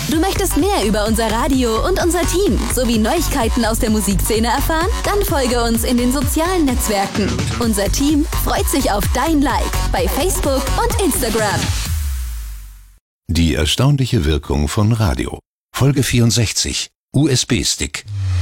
Du möchtest mehr über unser Radio und unser Team sowie Neuigkeiten aus der Musikszene erfahren? Dann folge uns in den sozialen Netzwerken. Unser Team freut sich auf dein Like bei Facebook und Instagram. Die erstaunliche Wirkung von Radio. Folge 64. USB-Stick.